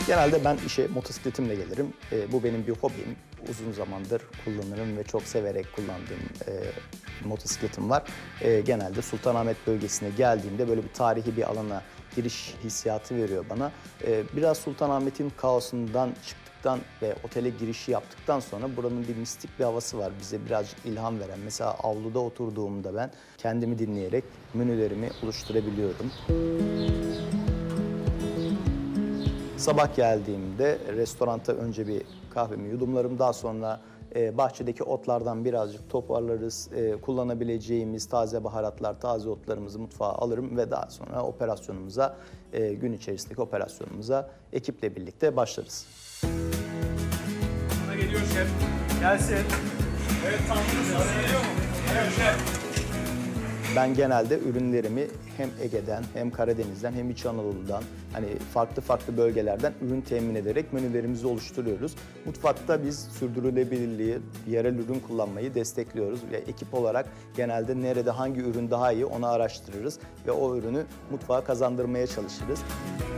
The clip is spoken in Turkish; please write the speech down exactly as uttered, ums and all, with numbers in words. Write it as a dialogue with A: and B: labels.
A: Genelde ben işe motosikletimle gelirim. E, bu benim bir hobim. Uzun zamandır kullanırım ve çok severek kullandığım e, motosikletim var. E, genelde Sultanahmet bölgesine geldiğimde böyle bir tarihi bir alana giriş hissiyatı veriyor bana. E, biraz Sultanahmet'in kaosundan çıktıktan ve otele girişi yaptıktan sonra buranın bir mistik bir havası var. Bize birazcık ilham veren. Mesela avluda oturduğumda ben kendimi dinleyerek menülerimi oluşturabiliyorum. Sabah geldiğimde restoranta önce bir kahvemi yudumlarım. Daha sonra e, bahçedeki otlardan birazcık toparlarız. E, kullanabileceğimiz taze baharatlar, taze otlarımızı mutfağa alırım ve daha sonra operasyonumuza, e, gün içerisindeki operasyonumuza ekiple birlikte başlarız.
B: Bana geliyor şef. Gelsin. Evet, tatlınız hazır geliyor mu? Evet şef.
A: Ben genelde ürünlerimi hem Ege'den hem Karadeniz'den hem İç Anadolu'dan hani farklı farklı bölgelerden ürün temin ederek menülerimizi oluşturuyoruz. Mutfakta biz sürdürülebilirliği, yerel ürün kullanmayı destekliyoruz ve ekip olarak genelde nerede hangi ürün daha iyi onu araştırırız ve o ürünü mutfağa kazandırmaya çalışırız.